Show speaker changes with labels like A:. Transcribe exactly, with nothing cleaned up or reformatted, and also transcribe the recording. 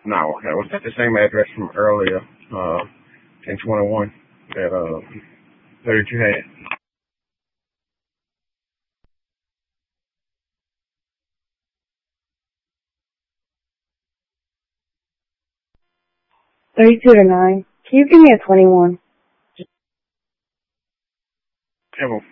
A: No, okay. Was that the same address from earlier? Uh, ten twenty-one that uh that you had.
B: thirty-two to nine. Can you give me a twenty-one?
A: Kevin,